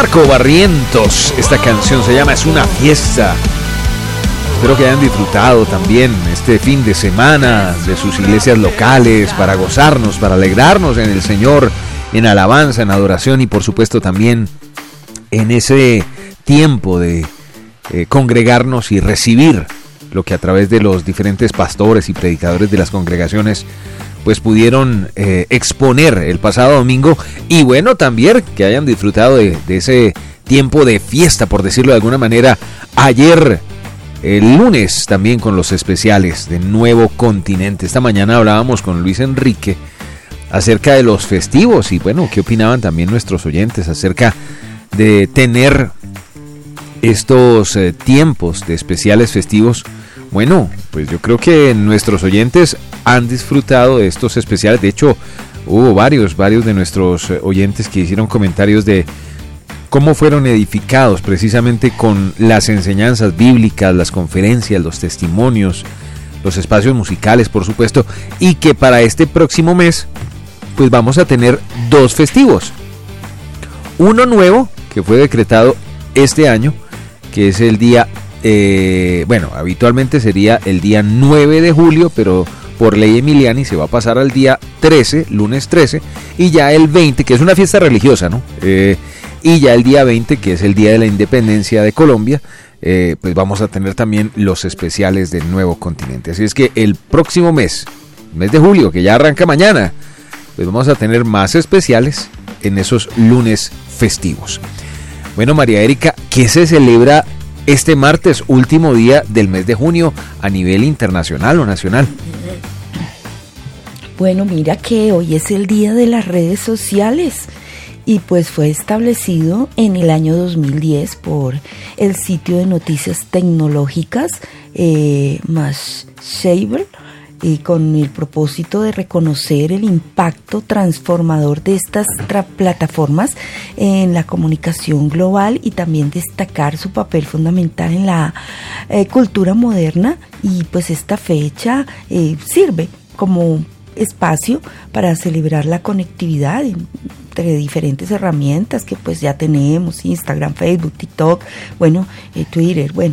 Marco Barrientos. Esta canción se llama Es una fiesta. Espero que hayan disfrutado también este fin de semana de sus iglesias locales para gozarnos, para alegrarnos en el Señor, en alabanza, en adoración y por supuesto también en ese tiempo de congregarnos y recibir lo que a través de los diferentes pastores y predicadores de las congregaciones pues pudieron exponer el pasado domingo. Y bueno, también que hayan disfrutado de ese tiempo de fiesta, por decirlo de alguna manera, ayer, el lunes, también con los especiales de Nuevo Continente. Esta mañana hablábamos con Luis Enrique acerca de los festivos y bueno, qué opinaban también nuestros oyentes acerca de tener estos tiempos de especiales festivos. Bueno, pues yo creo que nuestros oyentes han disfrutado de estos especiales. De hecho, hubo varios de nuestros oyentes que hicieron comentarios de cómo fueron edificados precisamente con las enseñanzas bíblicas, las conferencias, los testimonios, los espacios musicales, por supuesto, y que para este próximo mes, pues vamos a tener 2 festivos. Uno nuevo, que fue decretado este año, que es el día, habitualmente sería el día 9 de julio, pero por ley Emiliani se va a pasar al día 13, lunes 13, y ya el 20, que es una fiesta religiosa, ¿no? Y ya el día 20, que es el Día de la Independencia de Colombia, pues vamos a tener también los especiales del Nuevo Continente. Así es que el próximo mes de julio, que ya arranca mañana, pues vamos a tener más especiales en esos lunes festivos. Bueno, María Erika, ¿qué se celebra este martes, último día del mes de junio, a nivel internacional o nacional? Bueno, mira que hoy es el día de las redes sociales. Y pues fue establecido en el año 2010 por el sitio de noticias tecnológicas Mashable, con el propósito de reconocer el impacto transformador de estas plataformas en la comunicación global y también destacar su papel fundamental en la cultura moderna. Y pues esta fecha sirve como espacio para celebrar la conectividad entre diferentes herramientas que pues ya tenemos: Instagram, Facebook, TikTok, Twitter,